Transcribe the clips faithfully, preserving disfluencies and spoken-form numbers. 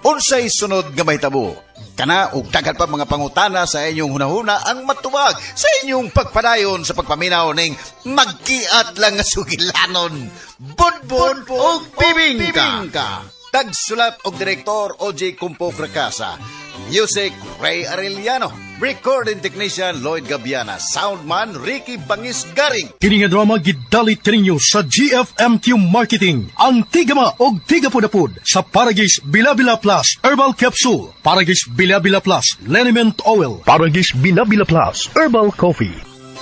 Unsay sunod nga mahitabo? Kana ug daghan pa mga pangutana sa inyong hunahuna ang matuwag sa inyong pagpadayon sa pagpaminaw ning magkiat lang nga sugilanon. Budbud ug bibingka. Tagsulat og direktor O J Kumpo Fracasa. Music Ray Arellano. Recording technician Lloyd Gabiana. Soundman Ricky Bangis Garing. Kini nga drama gidalit kaninyo sa G F M Q Marketing. Ang tigama og tigapudapud sa Paragis Bilabila Plus Herbal Capsule, Paragis Bilabila Plus Liniment Oil, Paragis Bilabila Plus Herbal Coffee.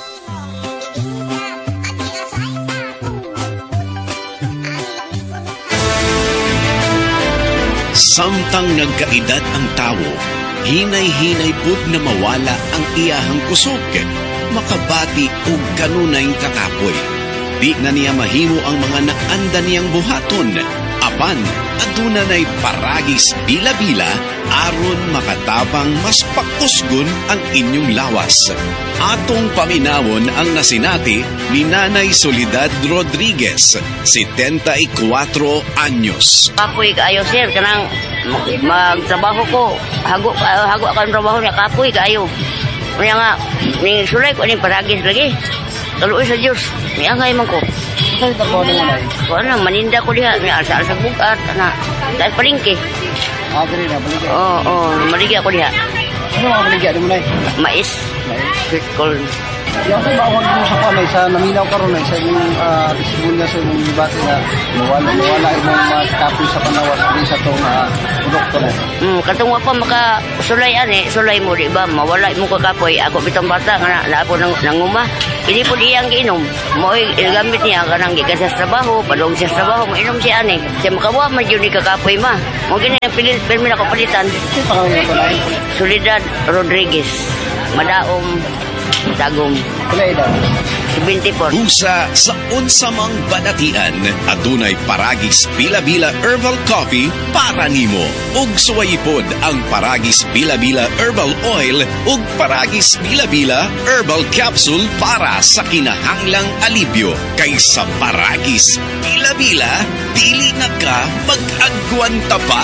Samtang nagkaedad ang tao, hinay-hinay pud na mawala ang iyahang kusog, makabati og kanunayng kakapoy. Di na niya mahimo ang mga naanda niyang buhaton, apan aduna nay paragis bila-bila aron makatabang mas pakusgon ang inyong lawas. Atong paminawon ang nasinati ni Nanay Soledad Rodriguez, setenta-y-cuatro anyos. Kapoy kaayo sir, kanang magtrabaho ko, hago hago akan trabaho niya, kapoy kaayo. Kaya nga, ni sulay ko ni paragis lagi. Taluoy sa Diyos, ni angay man ko. Saan trabaho niya na? Kuha na, maninda ko diha, ni asa-asa bukat, na, dahil palingke. Ah, gano'n na, palingke? Oo, oo, maligya ko diha. Ano ang maligya di mo na eh? Mais. Mais? Kol. Yung sa bawag mo sa panay, sa naminaw ka ron eh, sa inyong uh, testibunya sa inyong debate na mawala, mawala imong uh, kapoy sa panawas di sa itong uh, produkto na. Hmm, katong pa maka sulay ani, sulay mo di ba, mawala mo kakapoy. Ako bitong bata, nga na ako nang, nanguma. Hindi po diyang giinom. Mo'y gamit niya, kanang gikas sa trabaho, padong siya sa trabaho, mainom siya ani. Siya makawa, madyo ni kakapoy ma. Mo gini, pilin, pilin ako palitan. Sino pa kami ito na? Soledad Rodriguez, Madaom, Tagum. Kila edad? seventy-four. Usa sa unsamang badatian, adunay Paragis Bila-Bila Herbal Coffee para nimo. Ug suwayipod ang Paragis Bila-Bila Herbal Oil ug Paragis Bila-Bila Herbal Capsule para sa kinahanglang alibyo. Kaysa Paragis Bila-Bila, dili na ka mag-agwanta pa.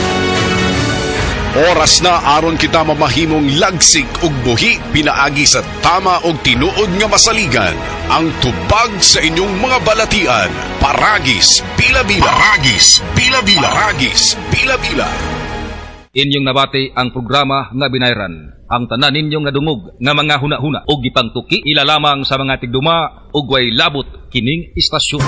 Oras na aron kita mamahimong lagsik ug buhi pinaagi sa tama og tinuod nga masaligan. Ang tubag sa inyong mga balatian, Paragis Bila-Bila. Paragis Bila-Bila. Paragis Bila-Bila. Inyong nabati ang programa nga binayran. Ang tanan ninyong nadungog nga mga huna-huna o gipangtuki ilalamang sa mga tigduma ug way labot kining istasyon.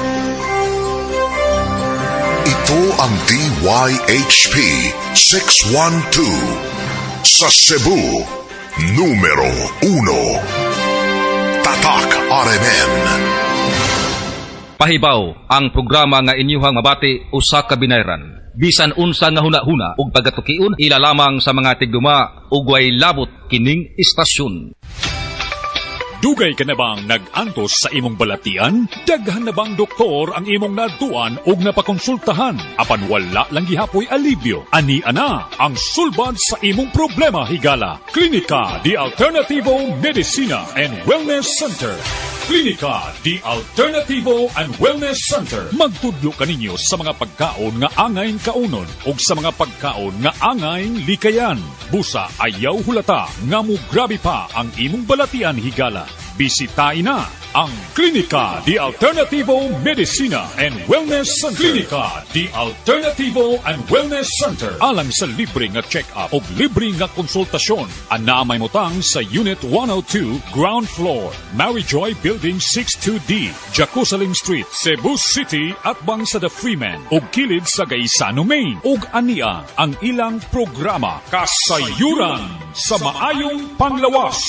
Ito ang D Y H P six one two sa Cebu, numero uno. Tatak R M N. Pahibaw ang programa nga inyuhang mabati usa ka binayran. Bisan unsa nga huna-huna ug pagatukion ilalamang sa mga tigduma ug way labot kining istasyon. Dugay ka na bang nag-antos sa imong balatian? Daghan na bang doktor ang imong naduan o napakonsultahan? Apan wala lang gihapoy alibyo. Ani ana ang sulbad sa imong problema higala. Klinika di Alternativo Medicina and Wellness Center. Klinika di Alternativo and Wellness Center. Magtudlo kaninyo sa mga pagkaon nga angayng kaunon o sa mga pagkaon nga angayng likayan. Busa ayaw hulata nga mo grabe pa ang imong balatian higala. Bisitahin na ang Klinika di Alternativo Medicina and Wellness Center. Klinika di Alternativo and Wellness Center. Alang sa libre nga check-up o libre nga konsultasyon. Anamay motang sa Unit one oh two, Ground Floor, Maryjoy Building six two D, Jacusaling Street, Cebu City at bang sa The Freeman o kilid sa Gaisano, Maine. Ug ania ang ilang programa Kasayuran sa Maayong Panglawas.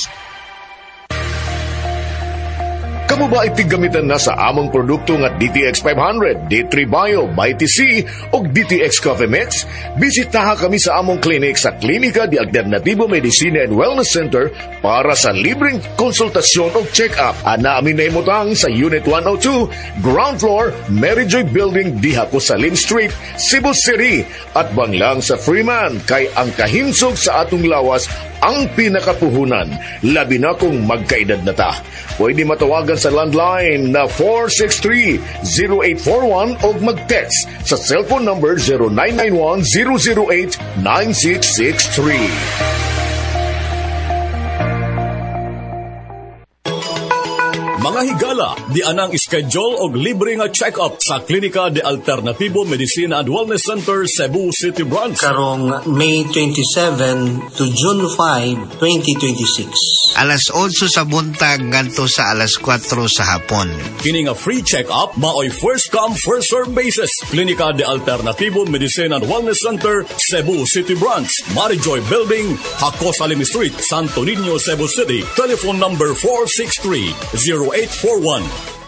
Kamu ba itigamitan na sa among produkto nga D T X five hundred, D three Bio, Vita C o D T X Coffee Mix? Bisitaha kami sa among clinic sa Klinika di Alternativo Medicina and Wellness Center para sa libreng konsultasyon o check-up. Ana amin na imutang sa Unit one oh two, Ground Floor, Maryjoy Building, Diha Cosalim Street, Cebu City. At banglang sa Freeman kay ang kahinsog sa atong lawas ang pinakapuhunan, labi na kung magkaedad na ta. Pwede matawagan sa landline na four six three, zero eight four one o mag-text sa cellphone number zero nine nine one, zero zero eight, nine six six three. Mga higala, di anang schedule og libre nga check-up sa Klinika de Alternativo Medicina and Wellness Center, Cebu City Branch. Karong May twenty-seven to June five, twenty twenty-six. Alas eight sa buntag ngadto sa alas four sa hapon. Kini nga free check-up maoy first come first serve basis. Klinika de Alternativo Medicina and Wellness Center, Cebu City Branch, Marijoy Building, Hakos Alim Street, Santo Niño, Cebu City. Telephone number four six three, zero eight four one.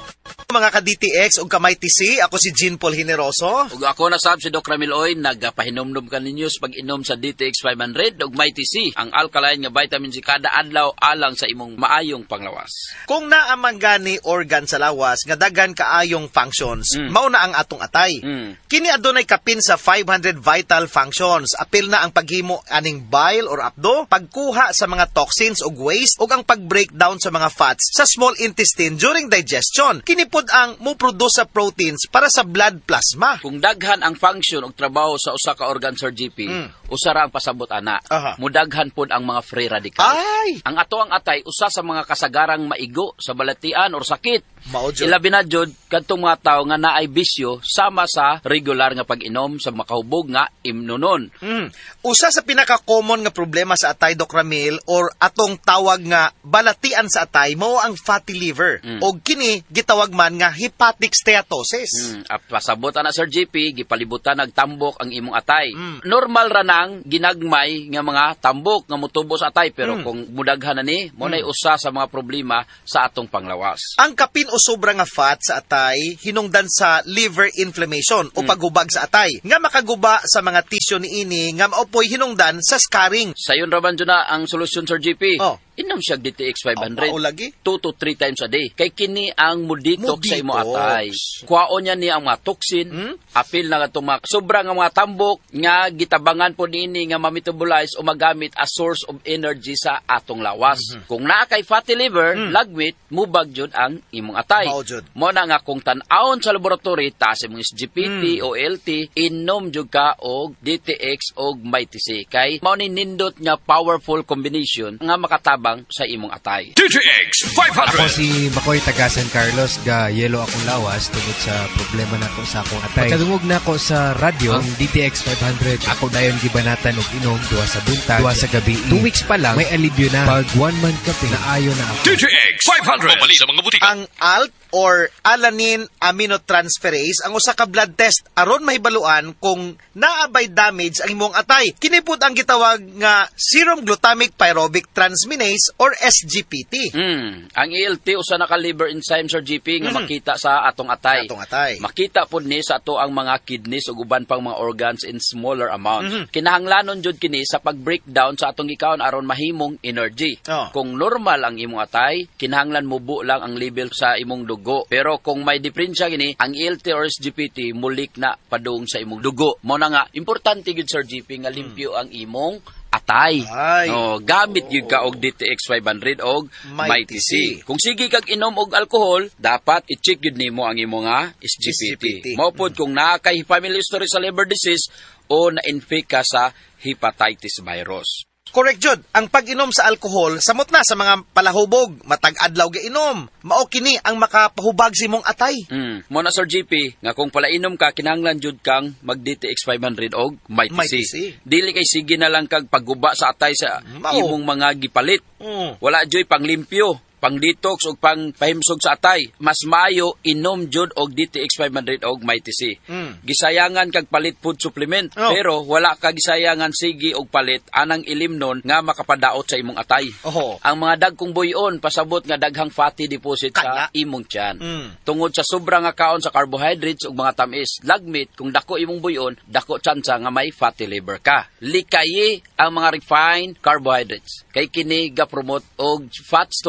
Mga ka-D T X o ka-M I T C, ako si Jean Paul Generoso. Ug ako na sab si Doc Ramil Oy, nagapahinomdom ka ninyo sa pag-inom sa D T X five hundred ug M I T C, ang alkaline nga vitamin C kada adlaw alang sa imong maayong panglawas. Kung naamang gani organ sa lawas nga daghan kaayong functions, mm. mao na ang atong atay. Mm. Kini adunay kapin sa five hundred vital functions. Apil na ang paghimo aning bile or apdo, pagkuha sa mga toxins ug waste ug ang pag-breakdown sa mga fats sa small intestine during digestion. Kini po ang mo-produce sa proteins para sa blood plasma. Kung daghan ang function o trabaho sa usa ka organ, Sir G P, mm. usara ang pasabot ana. Uh-huh. Mudaghan pod ang mga free radicals. Ay! Ang ato ang atay, usa sa mga kasagarang maigo sa balatian or sakit. Maudyo. Ilabi na jud kadtong mga tawo nga naay bisyo sama sa regular nga pag-inom sa makahubog nga imnunon. Mm. Usa sa pinaka-common nga problema sa atay, Doc Ramil, or atong tawag nga balatian sa atay, mao ang fatty liver. Mm. O kini gitawag man nga hepatic steatosis. Mm. Pasabot na, Sir G P, gipalibutan nagtambok ang imong atay. Mm. Normal ra nang ginagmay nga mga tambok nga motubo sa atay, pero mm. kung mudaghan na ni, mo nay mm. usa sa mga problema sa atong panglawas. Ang kapin o sobra nga fat sa atay hinungdan sa liver inflammation o paghubag sa atay nga makaguba sa mga tissue niini nga maopoy hinungdan sa scarring. Sayon ra man jud na ang solusyon, Sir G P. Oh. Inom siya D T X five hundred. Oh, lagi? two to three times a day. Kay kini ang muditox sa imo atay. Kuhaon niya ni ang mga toxin, hmm? apil na katong mga sobra nga mga tambok nga gitabangan po niini nga ma-metabolize o magamit as source of energy sa atong lawas. Mm-hmm. Kung naa kay fatty liver, mm. lagwit, mubag jud ang imong atay. Mo na nga kung tan-awon sa laboratory taas imong S G P T mm. o L T, inom jud ka og D T X og M I T C. Kay mao ni nindot nga powerful combination nga makatabang sa imong atay. D T X five hundred. Ako si Bacoy taga San Carlos, ga yelo akong lawas tungod sa problema nako sa akong atay. Pagkadungog nako sa radyo ang D T X five hundred, ako dayon gibanatan og inom duha sa buntag, duha sa gabi. Two weeks pa lang may alibyo na. Pag one month kape na ayo na ako. D T X five hundred. Pamali sa mga butika. Ang A L T or alanine aminotransferase ang usa ka blood test aron mahibaluan kung naabay damage ang imong atay. Kini pud ang gitawag nga serum glutamic pyruvic transminase or S G P T. Mm. Ang A L T usa na ka liver enzyme, Sir G P, nga mm. makita sa atong atay. Atong atay. Makita pud ni sa ato ang mga kidneys ug uban pang mga organs in smaller amounts. Mm-hmm. Kinahanglanon jud kini sa pag-breakdown sa atong gikaon aron mahimong energy. Oh. Kung normal ang imong atay, kinahanglan mubo lang ang level sa imong dugo. Pero kung may diferensya gini, ang A L T or S G P T mulik na padung sa imong dugo. Mo na nga importante gid, Sir G P, nga limpyo mm. ang imong atay. No, gamit gyud ka og D T X five hundred og M I T C. Kung sige kag inom og alcohol, dapat i-check gyud nimo ang imong nga S G P T. Mao pod kung naa kay family history sa liver disease o na-infect ka sa hepatitis virus. Correct jud, ang pag-inom sa alcohol samot na sa mga palahubog, matag adlaw ga inom. Mao kini ang makapahubag sa imong atay. Mm. Mo na, Sir G P, nga kung palainom ka kinahanglan jud kang mag D T X five hundred og M I T C. Dili kay sige na lang kag pagguba sa atay sa Mao. Imong mga gipalit. Mm. Wala joy panglimpyo, pang detox o pang pahimsog sa atay. Mas maayo inom jud og D T X five hundred og M I T C. Mm. Gisayangan kag palit food supplement, oh. pero wala ka gisayangan sige og palit anang ilimnon nga makapadaot sa imong atay. Oh. Ang mga dagkong buyon pasabot nga daghang fatty deposit Kaya. sa imong tiyan. Mm. Tungod sa sobra nga kaon sa carbohydrates ug mga tamis, lagmit kung dako imong buyon, dako tsansa nga may fatty liver ka. Likayi ang mga refined carbohydrates. Kay kini ga promote og fat storage sa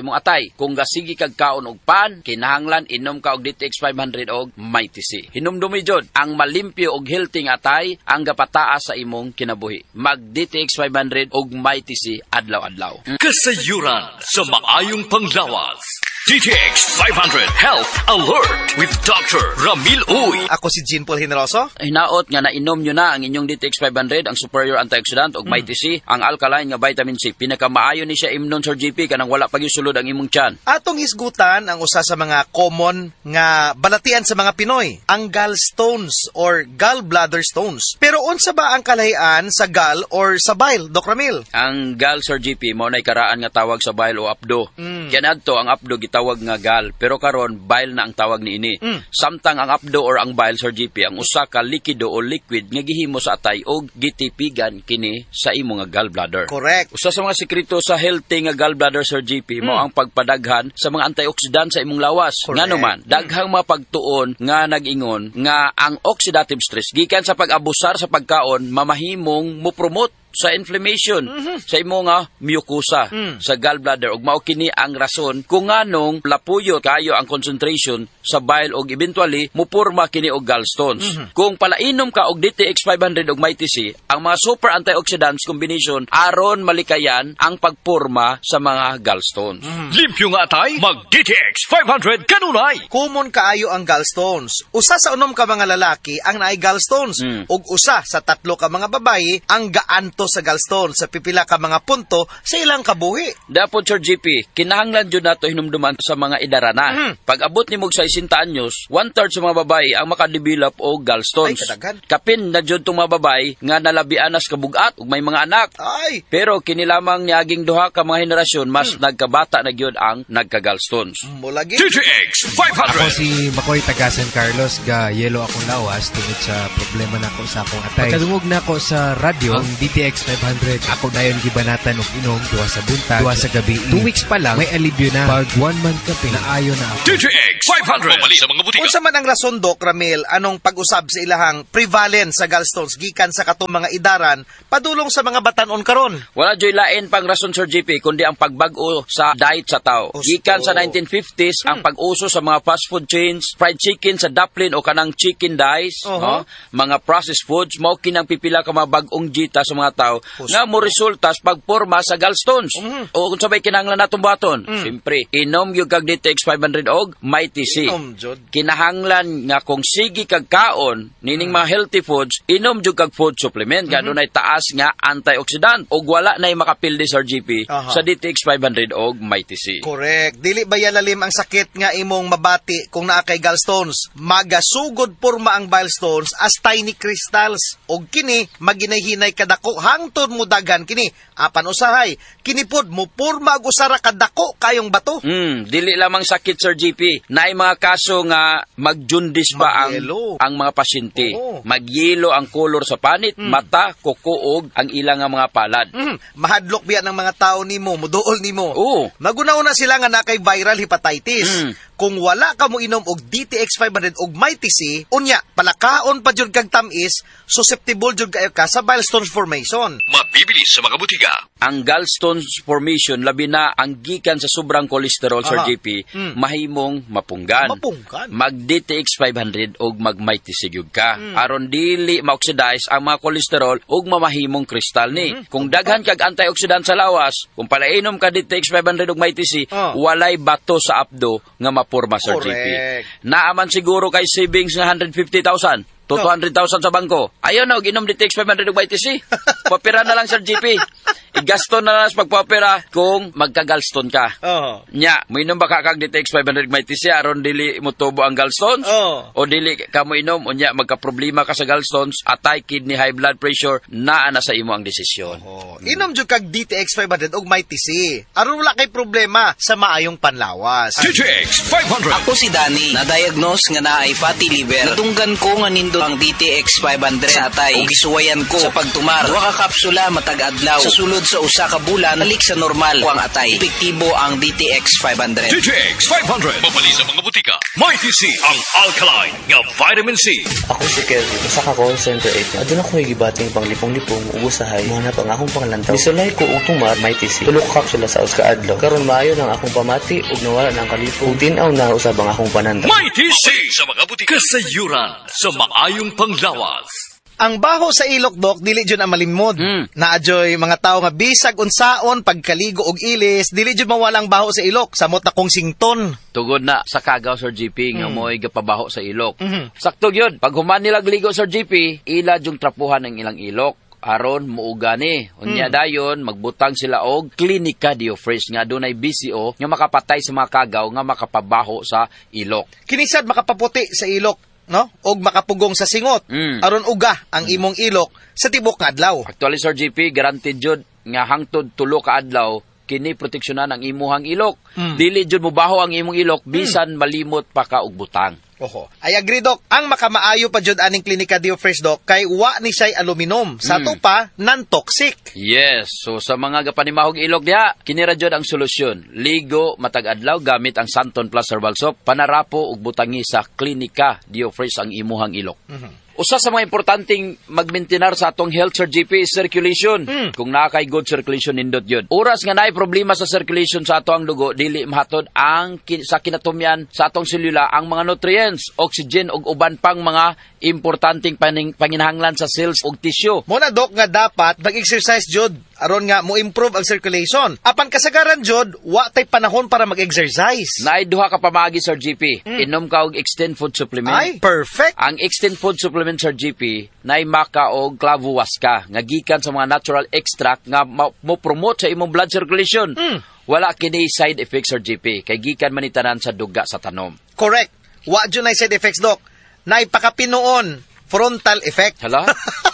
imong atay. Kung gasigi kag kaon og pan, kinahanglan inom ka og D T X five hundred og Mighty C. Hinumdumi jud ang malimpyo og healthy nga atay ang gapataas sa imong kinabuhi. Mag D T X five hundred og Mighty C adlaw-adlaw. Mm. Kasayuran sa maayong panglawas. D T X five hundred Health Alert with Doctor Ramil Uy. Ako si Jean Paul Generoso. Hinaot nga nainom nyo na ang inyong D T X five hundred, ang superior antioxidant og mm. Mighty C, ang alkaline nga vitamin C. Pinakamaayo ni siya imnon, Sir G P, kanang wala pagyusulod ang imong tiyan. Atong hisgutan ang usa sa mga common nga balatian sa mga Pinoy, ang gallstones or gallbladder stones. Pero unsa ba ang kalahian sa gall or sa bile, Doc Ramil? Ang gall, Sir G P, mo nay karaan nga tawag sa bile o abdo. Mm. Kanadto ang abdo tawag nga gall, pero karon bile na ang tawag niini. Mm. Samtang ang abdo or ang bile, Sir G P, ang usa ka likido o liquid nga gihimo sa atay og gitipigan kini sa imo nga gallbladder. Correct. Usa sa mga sekreto sa healthy nga gallbladder, Sir G P, mm. mo ang pagpadaghan sa mga antioxidant sa imong lawas. Ngano man, daghang mapagtuon nga nag-ingon nga ang oxidative stress gikan sa pag-abusar sa pagkaon mamahimong mo promote sa inflammation mm-hmm. sa imo nga mucosa mm. sa gallbladder, ug mao kini ang rason kung nganong lapuyo kayo ang concentration sa bile og eventually mupurma kini og gallstones. Mm-hmm. Kung palainom ka og D T X five hundred og Mighty C, ang mga super antioxidants combination aron malikayan ang pagpurma sa mga gallstones. Mm-hmm. Limpyo nga atay, mag D T X five hundred kanunay. Common kaayo ang gallstones. Usa sa unom ka mga lalaki ang naay gallstones mm. ug usa sa tatlo ka mga babayi ang gaanto sa gallstones sa pipila ka mga punto sa ilang kabuhi. Dapat, Sir G P, kinahanglan jud nato hinumduman sa mga edarana. Mm-hmm. Pag abot nimo sa sixty anyos, one-third sa mga babae ang makadevelop og gallstones. Ay, kapin na jud tong mga babae nga nalabian na sa kabugat ug may mga anak. Ay. Pero kini lamang niaging duha ka mga henerasyon mas mm. nagkabata na gyud ang nagka-gallstones. Mulagi. D T X five hundred. Ako si Makoy taga San Carlos, ga yelo akong lawas tungod sa problema nako sa akong atay. Pagkadungog nako sa radyo ang D T X five hundred, ako dayon gibanatan og inom duha sa buntag, duha sa gabi. Two weeks pa lang may alibyo na. Pag one month ka pinaayo na ako. D T X five hundred. Pamali sa mga butika. Unsa man ang rason, Doc Ramil, anong pag-usab sa ilahang prevalence sa gallstones gikan sa katong mga idaran padulong sa mga batan-on karon? Wala joy lain pang rason, Sir G P, kundi ang pagbag-o sa diet sa tao. Gikan sa nineteen fifties hmm. ang pag-uso sa mga fast food chains, fried chicken sa Dublin o kanang chicken dice, uh-huh. no? Mga processed foods, mao kinang pipila ka mga bag-ong jita sa mga tao nga mo resulta sa pagporma sa gallstones. Mm-hmm. O kung sabay kinahanglan natong baton, mm. siyempre, inom yung kag D T X five hundred og Mighty C. Inom, kinahanglan nga kung sige kag kaon, nining mm. mga healthy foods, inom yung kag food supplement, mm-hmm. gano'n ay taas nga antioxidant, o wala na yung makapildi, Sir G P, uh-huh. sa D T X five hundred og Mighty C. Correct. Dili ba yalalim ang sakit nga imong mabati kung naa kay gallstones? Magasugod porma ang bile stones as tiny crystals, og kini maginahinay kadako hangtod mo dagan kini apan usahay kini pod mo porma og usara kadako kayong bato. Mm, dili lamang sakit, Sir G P, naay mga kaso nga magjundis pa ang ang mga pasyente. Oh. Magyelo ang kolor sa panit, mm. mata, kuko ang ilang nga mga palad. Mm. Mahadlok biya ng mga tao nimo, muduol nimo. Oh. Magunaw-una sila nga nakay viral hepatitis. Mm. Kung wala ka mo inom og D T X five hundred og Mighty C, unya palakaon pa jud kag tamis, susceptible jud kayo ka sa bile stones formation. Mabibili sa mga butika. Ang gallstones formation labi na ang gikan sa sobrang kolesterol, Sir G P, mm. mahimong mapunggan. Mapunggan. Mag D T X five hundred og mag Mighty C gyud ka. Mm. Aron dili ma-oxidize ang mga kolesterol og mamahimong kristal ni. Mm. Kung daghan kag antioxidant sa lawas, kung palainom ka D T X five hundred og Mighty C, oh. walay bato sa abdo nga mapurma, Sir G P. Naaman siguro kay savings nga one hundred fifty thousand. two hundred thousand sa bangko. Ayaw na, ginom D T X five hundred og Mighty C. Papira na lang, Sir G P. Igasto na lang sa pagpapira kung magka-gallstone ka. Oh. Nya, mo inom ba ka kag D T X five hundred Mighty C aron dili mo tubo ang gallstones? Oh. O dili ka mo inom, unya magka-problema ka sa gallstones, atay kidney, high blood pressure, naa na sa imo ang desisyon. Oh. Mm. Inom jud kag D T X five hundred og Mighty C. Aron wala kay problema sa maayong panlawas. D T X five hundred. Ako si Danny, na-diagnose nga naay fatty liver. Natunggan ko nga nindo ang D T X five hundred sa atay ug gisuwayan ko sa pagtumar. Duha ka kapsula matag adlaw. Sa sulod Sugod sa usa ka bulan, balik sa normal o ang atay. Epektibo ang D T X five hundred. D T X five hundred. Mabali sa mga butika. May T C ang alkaline nga vitamin C. Ako si Kelvin. Usa ka call center agent. Aduna ko gibating panglipong-lipong usahay. Mga pang akong pangalantaw. Misulay ko og tumar may T C. Tulok kapsula sa us kaadlaw. Karon maayo nang akong pamati ug nawala nang kalipong. Ug tin-aw na usab ang akong pananda. May T C sa mga butika. Kasayuran sa maayong panglawas. Ang baho sa ilok, Dok, dili dyan ang malimod. Mm. Naadyoy mga tao nga bisag unsaon pagkaligo og ilis, dili dyan mawalang baho sa ilok, samot na kong sington. Tugod na sa kagaw, Sir G P, nga mm. mo'y gapabaho sa ilok. Mm-hmm. Sakto yun. Pag human nilag ligo, Sir G P, ila yung trapuhan ng ilang ilok. Aron muugani. Unya mm. dayon magbutang sila og Clinica Diofresh nga dunay B C O nga makapatay sa mga kagaw nga makapabaho sa ilok. Kinisad makapaputi sa ilok, no? Og makapugong sa singot. Mm. Aron uga ang imong ilok sa tibok nga adlaw. Actually, Sir G P, guaranteed jud nga hangtod tulo ka adlaw kini proteksyonan ang imuhang ilok. Mm. Dili jud mubaho ang imong ilok bisan mm. malimot pa ka og butang. Oho. I agree, Doc. Ang makamaayo pa jud aning Clinica Diofresh, Doc, kay wa ni siya'y aluminum. Sa to Mm. pa, non-toxic. Yes. So sa mga gapanimahog ilok diha, kini ra jud ang solusyon. Ligo matag adlaw gamit ang Santon Plus Herbal Soap, panarapo ug butangi sa Clinica Diofresh ang imuhang ilok. Mm-hmm. Usa sa mga importanteng magmaintenar sa atong health, Sir G P, is circulation. Mm. Kung nakay good circulation, nindot yun. Oras nga naay problema sa circulation sa atong dugo, dili mahatod ang kin- sa kinatumyan sa atong selula ang mga nutrients, oxygen ug uban pang mga importanteng paning- panginahanglan sa cells ug tissue. Muna, Doc, nga dapat mag-exercise jud aron nga mo improve ang circulation. Apan kasagaran jud, wa tay panahon para mag-exercise. Naay duha ka pamaagi, Sir G P. Mm. Inom ka og Extend Food Supplement. Ay, perfect. Ang Extend Food Supplement, Sir G P, naay maka og clavo waska nga gikan sa mga natural extract nga ma- mo promote sa imong blood circulation. Mm. Wala kini side effects, Sir G P, kay gikan man itanan sa duga sa tanom. Correct. Wa jud nay side effects, Doc. Nay pakapinoon, frontal effect. Hala?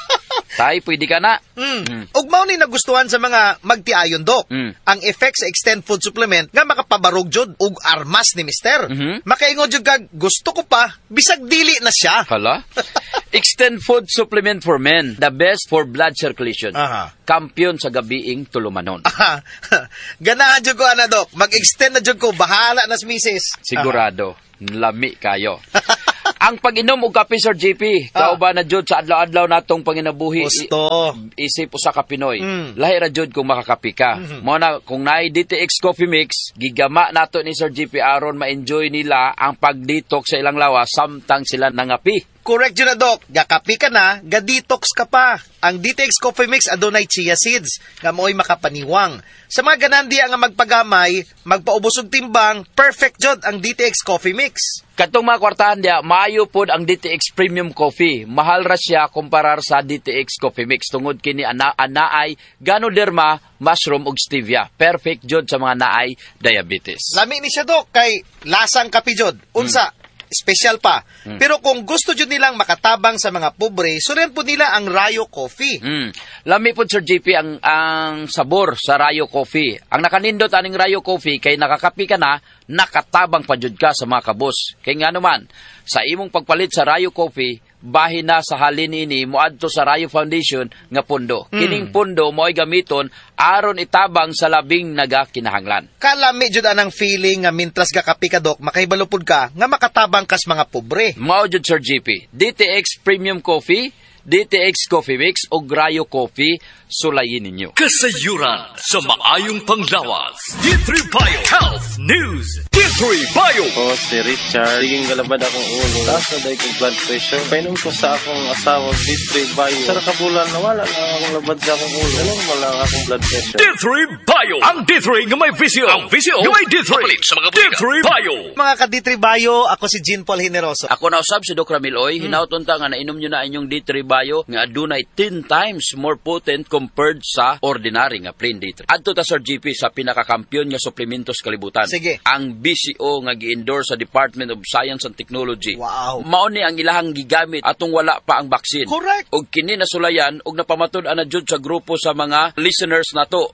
Tay, pwede ka na. Mm. Mm. Ug mao ni nagustuhan sa mga magtiayon, Doc. Mm. Ang effect sa Extend Food Supplement nga makapabarog jud ug armas ni Mister. Mm-hmm. Makaingon jud kag gusto ko pa bisag dili na siya. Hala? Extend Food Supplement for Men, the best for blood circulation. Aha. Kampiyon sa gabiing tulumanon. Aha. Ganahan jud ko ana, Doc. Mag-extend na jud ko, bahala na si Missus. Sigurado. Aha. Lami kayo. Ang pag-inom og kape, Sir G P, ah. kauban na jud sa adlaw-adlaw natong panginabuhi. Gusto. Isip usa ka Pinoy. Mm. Lahi ra jud kung makakape ka. Mm-hmm. Mo na kung naay D T X Coffee Mix, gigama nato ni Sir G P aron ma-enjoy nila ang pag-detox sa ilang lawas samtang sila nangapi. Correct yun na, Doc. Gakapi ka na, ga-detox ka pa. Ang D T X Coffee Mix adunay chia seeds, nga mo'y makapaniwang. Sa mga ganandi nga magpagamay, magpaubos og timbang, perfect jud ang D T X Coffee Mix. Katong mga kwartahan dia, maayo pod ang D T X Premium Coffee. Mahal ra siya kumparar sa D T X Coffee Mix. Tungod kini ana anaay Ganoderma, mushroom ug stevia. Perfect jud sa mga naay diabetes. Lami ni siya, Doc, kay lasang kape jud. Unsa? Hmm. Special pa. Mm. Pero kung gusto dyan nilang makatabang sa mga pobre, suren po nila ang Rayo Coffee. Mm. Lami po, Sir J P, ang, ang sabor sa Rayo Coffee. Ang nakanindot aning Rayo Coffee, kay nakakapi ka na, nakatabang pa jud ka sa mga kabos. Kay nga naman, sa imong pagpalit sa Rayo Coffee, bahin na sa halin ini moadto sa Rayo Foundation nga pundo. Mm. Kining pundo mo'y gamiton aron itabang sa labing nagakinahanglan. Kalami jud anang feeling nga mintras gakapi ka, Doc, makahibalo-pod ka nga makatabang kas mga pobre. Mao jud, Sir G P. D T X Premium Coffee, D T X Coffee Mix o Rayo Coffee, sulayin ninyo. Kasayuran sa maayong panglawas. D three Bio Health News. D three Bio. Ako si Richard. Siging galabad akong ulo. Taas na dahil kong blood pressure. Painom ko sa akong asawa, D three Bio. Sa nakabulan na wala na akong labad sa akong ulo. Alam mo lang akong blood pressure. D three Bio. Ang D three nga may V C O. Ang V C O nga may D three. Mapalit sa mga D three Bio. Mga ka-D three Bio, ako si Jean Paul Generoso. Ako na usab si Doc Ramil Oy. Hmm. Hinauton ta nga nainom nyo na inyong D three Bio nga adunay ten times more potent compared sa ordinary nga plain D three. Adto ta, Sir G P, sa pinakakampiyon nga suplementos kalibutan. Sige. Ang B C O nga gi-endorse sa Department of Science and Technology. Wow. Mao ni ang ilahang gigamit atong wala pa ang baksin. Correct. Og kini nasulayan og napamatud-an na jud sa grupo sa mga listeners nato. Mm.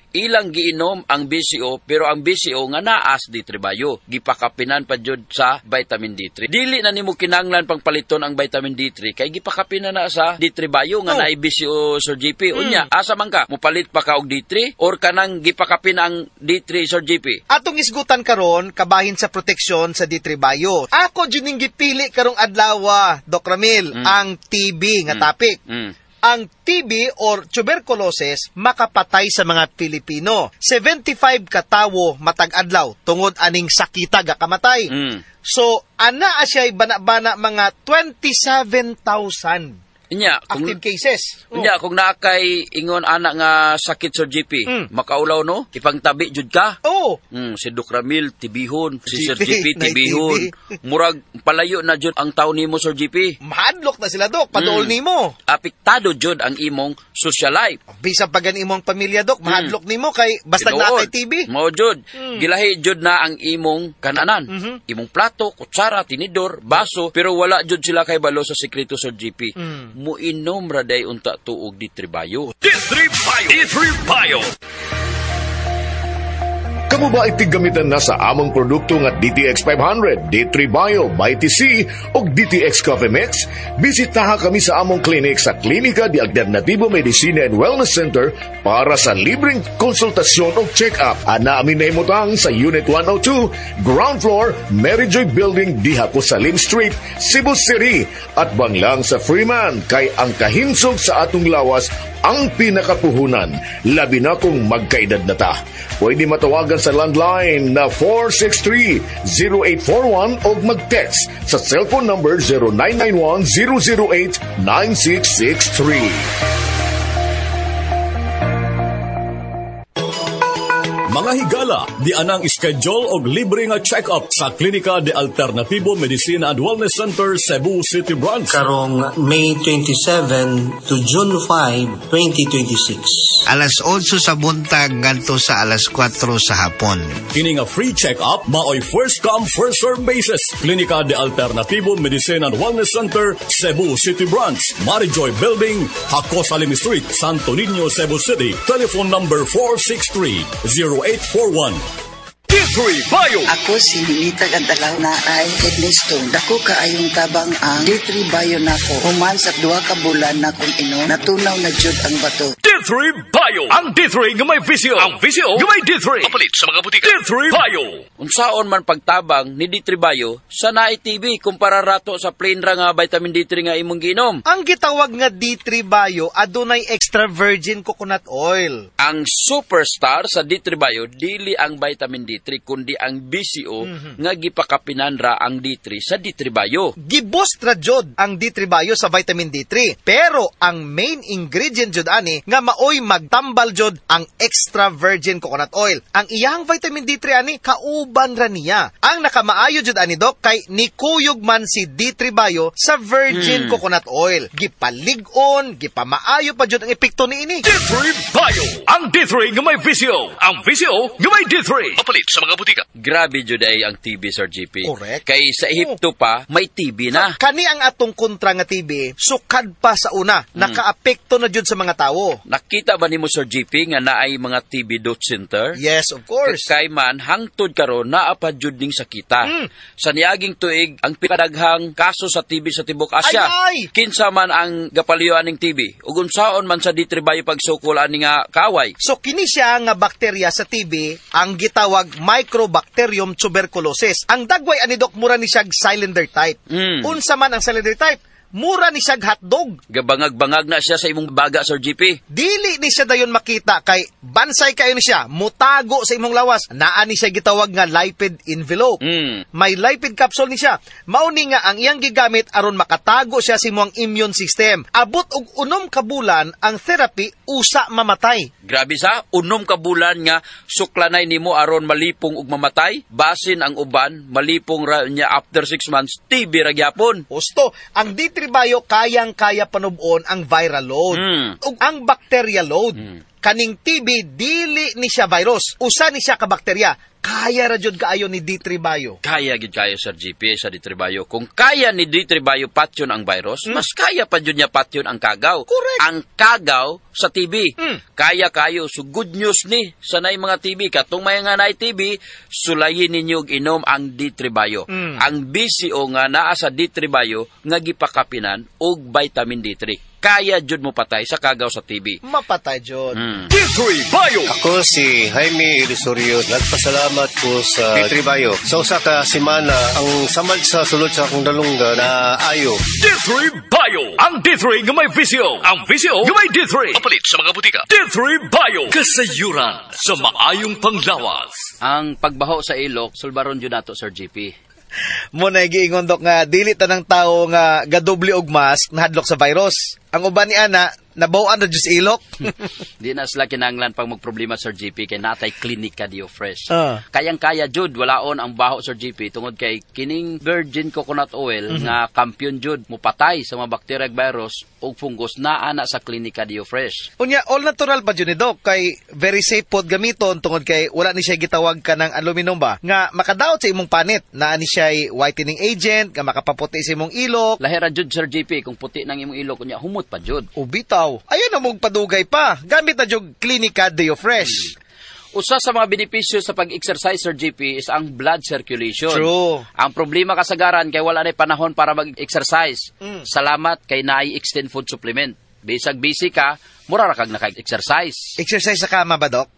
ilang giinom ang B C O pero ang B C O nga naas D three Bio gipakapinan pa jud sa vitamin D three. Dili na nimo kinahanglan pang paliton ang vitamin D three kay gipakapinan na sa D three Bio nga oh. naay B C O Sir G P. Unya, mm. asa man ka mopalit pa ka og D three or kanang gipakapin ang D three Sir G P? Atong isgutan karon kabahin sa proteksyon sa D three Bio. Ako jud ning gipili karong adlaw, Doc Ramil, mm. ang T B nga mm. topic. Mm. Ang T B or tuberculosis makapatay sa mga Pilipino. seventy-five ka tawo matag adlaw tungod aning sakita ga kamatay. Mm. So ana asya bana-bana mga twenty-seven thousand Inya, active kung, cases. Inya, oh. kung nakay ingon anak nga sakit Sir G P, mm. makaulaw no, ipangtabi jud ka. Oh. Mm, si Doc Ramil tibihon, si Sir G P tibihon. Murag palayo na jud ang taon nimo Sir G P. Mahadlok na sila Doc, paduol mm. nimo. Apektado jud ang imong social life. Bisan pa gan imong pamilya Doc, mahadlok mm. nimo kay basta nakay T B. Mao jud. Mm. Gilahi jud na ang imong kananan. Mm-hmm. Imong plato, kutsara, tinidor, baso, pero wala jud sila kay balo sa sekreto Sir G P. Mm. Muinom raday unta tuog D three Bio. D three Bio! D three Bio! Kamu ba itigamitan na sa among produkto nga D T X five hundred, D three Bio, Mighty C o D T X Coffee Mix? Bisitaha kami sa among clinic sa Klinika de Alternativo Medicina and Wellness Center para sa libreng konsultasyon o check-up. Ana amin na imutang sa Unit one oh two, Ground Floor, Mary Joy Building, Diha po Salim Street, Cebu City. At banglang sa Freeman, kay ang kahinsog sa atong lawas ang pinakapuhunan, labi na kung magkaedad na ta. Pwede matawagan sa landline na four six three, zero eight four one o mag-text sa cellphone number zero nine nine one, zero zero eight, nine six six three. Mga higala, di anang schedule og libre nga check-up sa Klinika de Alternativo Medicina and Wellness Center, Cebu City Branch. Karong May twenty-seven to June five, twenty twenty-six. Alas otso sa buntag ngadto sa alas kwatro sa hapon. Kini nga free check-up maoy first come first serve basis. Klinika de Alternativo Medicina and Wellness Center, Cebu City Branch, Mary Joy Building, Hakos Alim Street, Santo Niño, Cebu City. Telephone number four six three, zero eight four one. D three Bio. Ako si Nita Gandalaw na ay kidney stone. Dako kaayong tabang ang D three Bio nako. Human sa duha ka bulan na kung ino, natunaw na jud ang bato. D three Bio. Ang D three nga may visio. Ang visio nga may D three. Kapalit sa mga butika. D three Bio. Unsaon man pagtabang ni D three Bio sa naay T V kumpara rato sa plain ra nga vitamin D three nga imong giinom. Ang gitawag nga D three Bio adunay extra virgin coconut oil. Ang superstar sa D three Bio dili ang vitamin D three kundi ang B C O mm-hmm. nga gipakapinan ra ang D three sa D three Bio. Giboost ra jud ang D three Bio sa vitamin D three. Pero ang main ingredient jud ani nga maoy magtambal jud ang extra virgin coconut oil. Ang iyang vitamin D three ani kauban ra niya. Ang nakamaayo jud ani Doc kay nikuyog man si D three Bio sa virgin hmm. coconut oil. Gipalig-on, gipamaayo pa jud ang epekto niini. D three Bio. Ang D three nga may visio. Ang visio nga may D three. Papalit sa mga butika. Grabe jud ay ang T B Sir G P. Correct. Kay sa Ehipto pa may T B na. Kani ang atong kontra nga T B sukad pa sa una, hmm. nakaapekto na jud sa mga tawo. Nakita ba nimo Sir G P nga naay mga T B dot center? Yes, of course. Kay man hangtod karon naa pa jud ning sakita. Hmm. Sa niaging tuig ang pinadaghang kaso sa T B sa tibuok Asya. Ay, ay. Kinsa man ang gapalyoan ning T B ug unsaon man sa D three Bio pagsukol ani nga kaway. So kini siya nga bakterya sa T B ang gitawag Microbacterium tuberculosis. Ang dagway ani Doc mura ni siya cylinder type. Mm. Unsa man ang cylinder type? Mura ni siya hotdog. Gabangag-bangag na siya sa imong baga, Sir G P. Dili ni siya dayon makita kay bansay kayo ni siya, mutago sa imong lawas. Naa ni siya gitawag nga lipid envelope. Mm. May lipid capsule ni siya. Mauni nga ang iyang gigamit aron makatago siya sa imong immune system. Abot og unom ka bulan ang therapy usa mamatay. Grabe sa unom ka bulan nga suklanay nimo aron malipong ug mamatay. Basin ang uban malipong ra niya after six months T B ra gyapon. Gusto ang D three Bio kayang-kaya panubon ang viral load mm. ug ang bacteria load. Mm. kaning T B dili ni siya virus, usa ni siya ka bakterya. Kaya ra jud kaayo ni D three Bio. Kaya gid kayo Sir G P sa D three Bio. Kung kaya ni D three Bio patyon ang virus, hmm? mas kaya pa jud niya patyon ang kagaw. Correct. Ang kagaw sa T B. Hmm. Kaya kayo. So good news ni sa nay mga T B. Katong may nga nay T B, sulayin ninyo og inom ang D three Bio. Hmm. Ang B C O nga naa sa D three Bio nga gipakapinan og vitamin D three. Kaya jud mo patay sa kagaw sa T B. Mapatay jud. Hmm. D three Bio. Ako si Jaime Ilusorio. Nagpasalamat ko sa D three Bio. Sa usa ka semana ang samad sa sulod sa akong dalungga na ayo. D three Bio. Ang D three nga may visio. Ang visio nga may D three. Papalit sa mga butika. D three Bio. Kasayuran sa maayong panglawas. Ang pagbaho sa ilok, sulbaron jud nato Sir G P. Mo na giingon dok nga dili tanang tawo nga gadoble og mask nahadlok sa virus. Ang uban ni ana nabaw-an na jud sa ilok. Di na sila kinahanglan pag magproblema Sir G P kay natay Clinica Dio Fresh. Uh. Kayang-kaya jud walaon ang baho Sir G P tungod kay kining virgin coconut oil Mm-hmm. nga kampiyon jud mupatay sa mga bakterya ug virus ug fungus naa na sa Clinica Dio Fresh. Unya all natural pa jud ni dok kay very safe pod gamiton tungod kay wala ni siya gitawag ka ng aluminum ba nga makadaot sa imong panit naa ni siya whitening agent nga makapaputi sa imong ilok. Lahira jud Sir G P kung puti nang imong ilok unya humot pa jud. Ubitaw. Ayan na mong padugay pa. Gamit na jud Clinica Dio Fresh. Usa sa mga benepisyo sa pag-exercise Sir G P is ang blood circulation. True. Ang problema kasagaran kay wala na panahon para mag-exercise. Mm. Salamat kay naay extend food supplement. Bisag busy ka, mura ra kag naka-exercise. Exercise sa kama ba, Dok?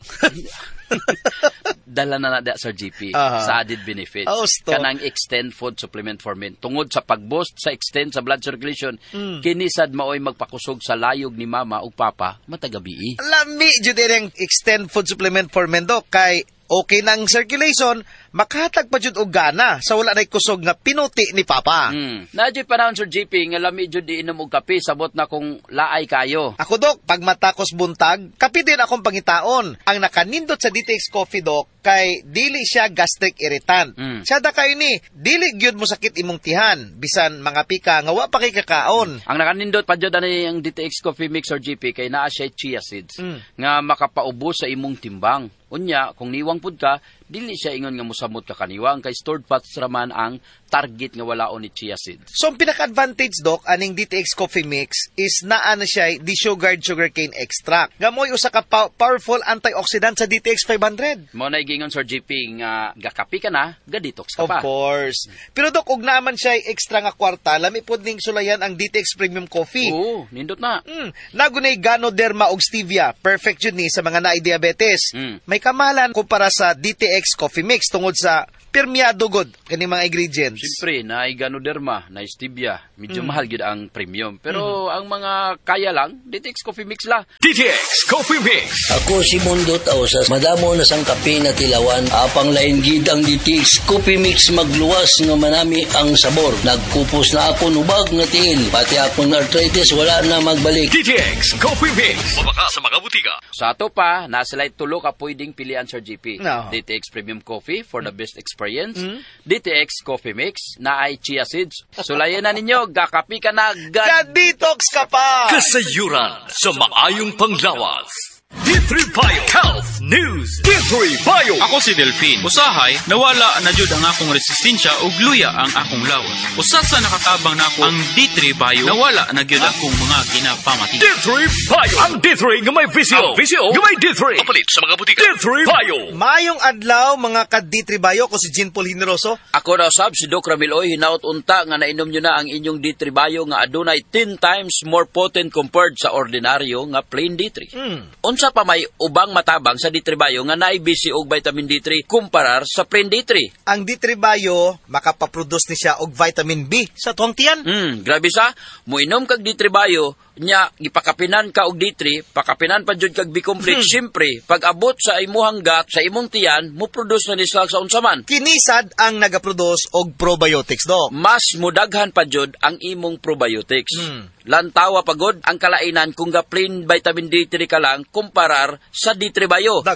Dala na na da Sir G P uh-huh. sa added benefits. Oh, kanang extend food supplement for men. Tungod sa pag-boost sa extend sa blood circulation, mm. kinisad maoy magpakusog sa layog ni mama ug papa matagabi. Lami jud ang extend food supplement for men, Dok, kay okay nang circulation, makahatag pa jud og gana sa wala nay kusog nga pinuti ni Papa. Hmm. Nadyo panahon Sir G P nga lami jud iinom og kape sabot na kung laay kayo. Ako Dok, pag matakos buntag, kape din akong pangitaon. Ang nakanindot sa D T X Coffee Dok kay dili siya gastric irritant. Hmm. Siya da kay ni, dili gyud mo sakit imong tihan bisan mga pika nga wa pa kay kakaon. Ang nakanindot pa jud ani ang D T X Coffee Mix Sir G P kay naa siya chia seeds hmm. nga makapaubos sa imong timbang. Unya, kung niwang pud ka, dili siya ingon nga mosamot ka kaniwang kay stored fats raman ang target nga walaon ni chia seeds. So, ang pinaka-advantage, Doc, aning D T X Coffee Mix is naa na siya desugared sugarcane extract. Nga mo'y usa ka pa- powerful antioxidant sa D T X five hundred. Mo na gingon Sir G P nga gakapi ka na, ga-detox ka of pa. Of course. Pero Doc, ug naman siya extra nga kwarta, lami pod ning sulayan ang D T X Premium Coffee. Oo, nindot na. Mm, nagunay Ganoderma og stevia. Perfect yun ni sa mga naay diabetes. Mm. May kamalan kumpara sa D T X Coffee Mix tungod sa permeado good kani mga ingredients. Siyempre, naay Ganoderma, naay stevia. Medyo Mm. mahal gyud ang premium. Pero ang mga kaya lang, D T X Coffee Mix la. D T X Coffee Mix. Ako si Mundot Ausas. Madamo na sang kape na tilawan. Apang lain gid ang D T X Coffee Mix magluwas nga manami ang sabor. Nagkupos na ako nubag nga tiil. Pati akong arthritis wala na magbalik. D T X Coffee Mix. Mabaka sa mga butika. Sa ato pa, nasa light tulo ka pwedeng pilian Sir G P. No. D T X Premium Coffee for the best experience. Mm. D T X Coffee Mix na ay chia seeds. Sulayan na ninyo, gakapi ka na, ga-detox ka pa! Kasayuran sa maayong panglawas. D three Bio Health News. D three Bio. Ako si Delphine. Usahay, nawala na jud ang akong resistensya ug luya ang akong lawas. Usa sa nakatabang nako ang D three Bio, nawala na gyud akong mga ginapamati. D three Bio. Ang D three nga may visio. Ang visio nga may D three. Papalit sa mga butika. D three Bio. Mayong adlaw mga ka-D three Bio ko si Jean Paul Generoso. Ako na sab si Doc Ramiloy hinaut unta nga nainom nyo na ang inyong D three Bio nga adunay ten times more potent compared sa ordinaryo nga plain D three. Mm. Unsa pa may ubang matabang sa D three Bio nga naay B C og vitamin D three kumparar sa plain D three. Ang D three Bio makapaproduce ni siya og vitamin B sa tuwang tiyan. Hmm, grabe sa muinom kag D three Bio nya gipakapinan ka og D three, pakapinan pa jud kag B-complete. Hmm. Syempre, pag abot sa imong hanggat, sa imong tiyan, mo produce na ni sa unsa man. Kinisad ang nagaproduce og probiotics, Doc. Mas mudaghan pa jud ang imong probiotics. Hmm. Lantawa pagod ang kalainan kung ga plain vitamin D three ka lang kumparar sa D three Bio. Daghan.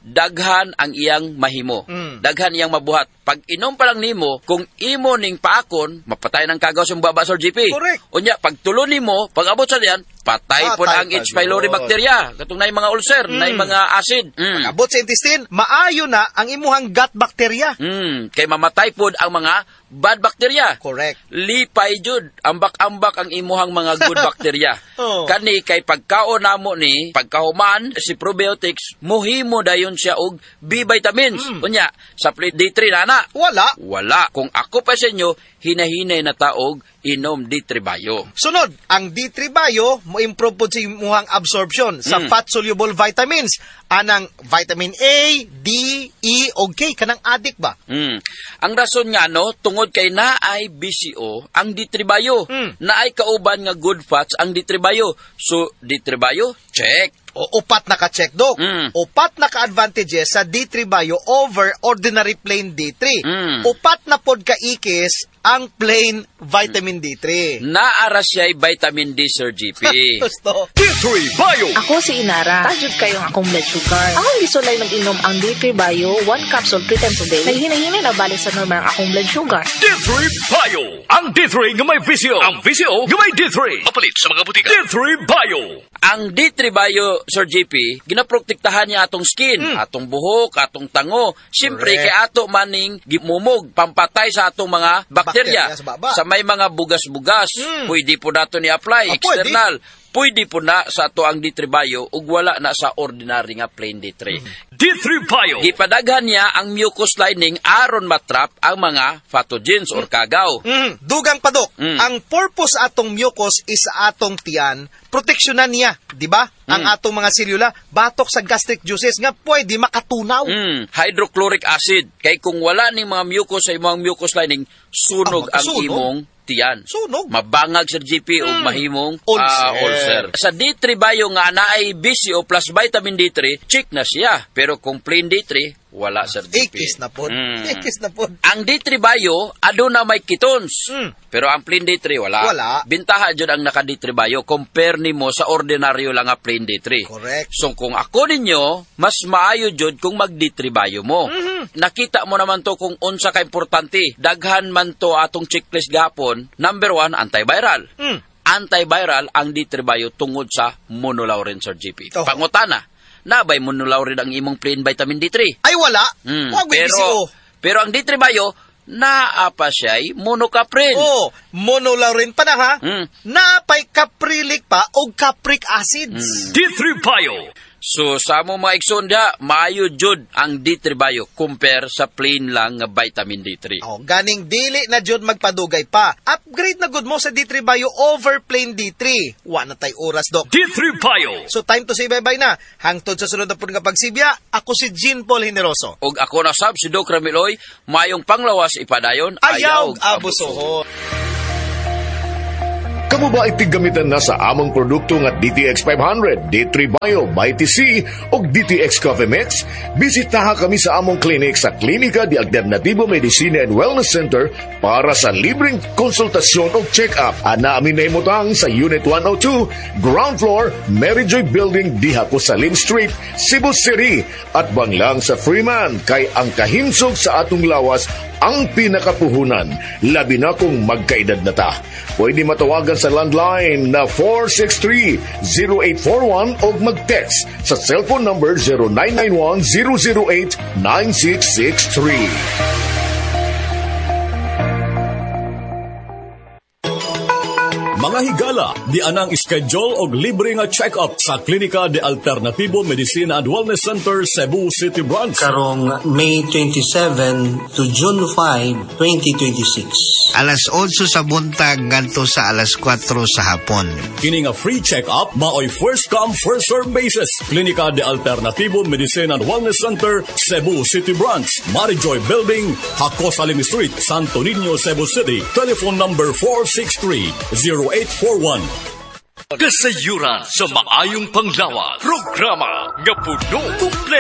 daghan ang iyang mahimo. Mm. Daghan iyang mabuhat. Pag inom pa lang nimo, kung imo ning paakon, mapatay ng kagaw sa baba, Sir G P. Correct. Unya, pag tulo nimo, pag abot sa diyan, patay Patay po na ang pa H. pylori yun. bacteria. Katong na mga ulcer, Mm. na mga acid. Mm. Pag abot sa intestine, maayo na ang imuhang gut bacteria. Mm. Kay mamatay po ang mga bad bacteria. Correct. Lipay jud, ambak-ambak ang imuhang mga good bacteria. Oh. Kani kay pagkaon namo ni, pagkahuman si probiotics, muhimo dayon siya og B vitamins. Mm. Unya, sa D three nana, Wala. wala. Kung ako pa sa inyo, hinahinay na taog inom D three Bio. Sunod, ang D three Bio mo improve po sa imuhang absorption sa Mm. fat-soluble vitamins. Anang vitamin A, D, E, o K. Kanang adik ba? Mm. Ang rason nga no, tungod kay naay B C O ang D three Bio. Mm. Naay kauban nga good fats ang D three Bio. So D three Bio, check. O upat na ka-check, Dok. Mm. Upat na ka-advantages sa D three Bio over ordinary plain D three. Mm. Upat na pod ka-ikis ang plain vitamin D three. Naara siya'y vitamin D, Sir G P. Gusto. D three Bio. Ako si Inara. Tajud kayong akong blood sugar. Ako gisulay mag-inom ang D three Bio, one capsule three times a day. Naghinay-hinay na balik sa normal ang akong blood sugar. D three Bio. Ang D three nga may visio. Ang visio nga may D three. Mapalit sa mga butika. D three Bio. Ang D three Bio, Sir G P, ginaprotektahan niya atong skin, Mm. atong buhok, atong tango. Siyempre, Correct. kay ato maning gimumog, pampatay sa atong mga bakterya. Bakterya sa baba. Sa may mga bugas-bugas, Mm. pwede po nato ni-apply, Ah, external. Pwede po na sa ato ang D three Bio ug wala na sa ordinary nga plain D three. D three Bio. Gipadaghan niya ang mucus lining aron matrap ang mga pathogens or kagaw. Mm. Dugang pa, Dok. Mm. Ang purpose atong mucus is sa atong tiyan, proteksyonan niya, di ba? Ang Mm. atong mga selula, batok sa gastric juices nga pwede makatunaw. Mm, hydrochloric acid. Kay kung wala ning mga mucus sa imong mucus lining, sunog Ah, ang sunog? imong tiyan. Sunog. Mabangag sa G P o Mm. mahimong Ulcer. ah, ulcer. Sa D three Bio nga naay B C O plus vitamin D three, check na siya. Pero kung plain D three, wala sa G P. Ikis na pod. Mm. Ikis na pod. Ang D three Bio, aduna may ketones. Mm. Pero ang plain D three, wala. Wala. Bintaha jud ang naka D three Bio, compare nimo sa ordinaryo lang nga plain D three. Correct. So kung ako ninyo, mas maayo jud kung mag D three Bio mo. Mhm. Nakita mo naman to kung unsa ka importante. Daghan man to atong checklist gapon. Number one, antiviral. Mm. Antiviral ang D three Bio tungod sa monolaurin, Sir G P. Oh. Pangutana, nabay monolaurin ang imong plain vitamin D three? Ay, wala. Mm, Wag may B C O. pero, pero ang D three Bio, naa pa siya'y monocaprin. Oh, monolaurin pa na ha. Mm. Napay caprilic pa o capric acids. D three Bio. So, sa mo mga iksonda, maayo jud ang D three Bio compare sa plain lang nga vitamin D three. Oh, ganing dili na jud magpadugay pa. Upgrade na good mo sa D three Bio over plain D three. Wa na tay oras, Dok. D three Bio. So time to say bye-bye na. Hangtod sa sunod na pud nga pagsibya, ako si Jean Paul Generoso. Og ako na sab si Doc Ramiloy, mayong panglawas ipadayon, Ayaw ayaw abusohon. Kamu ba itigamitan na sa among produkto nga D T X five hundred, D three Bio, by T C o D T X Coffee Mix? Bisitaha kami sa among clinic sa Klinika de Alternativo Medicina and Wellness Center para sa libreng konsultasyon o check-up. Ana amin na imutang sa Unit one oh two, Ground Floor, Mary Joy Building, Diha ko sa Lim Street, Cebu City. At banglang sa Freeman, kay ang kahinsog sa atong lawas ang pinakapuhunan, labi na kung magkaedad na ta. Pwede matawagan sa landline na four six three, zero eight four one o mag-text sa cellphone number zero nine nine one, zero zero eight, nine six six three. Mga higala, di anang schedule og libre nga check-up sa Klinika de Alternativo Medicina and Wellness Center, Cebu City Branch. Karong May twenty-seven to June five, twenty twenty-six. Alas otso sa buntag ngadto sa alas kwatro sa hapon. Kini nga free check-up maoy first come first serve basis. Klinika de Alternativo Medicina and Wellness Center, Cebu City Branch, Marijoy Building, Hakos Alim Street, Santo Niño, Cebu City. Telephone number four six three, zero eight four one. Kasayuran sa maayong panglawas. Programa nga puno kumpleto.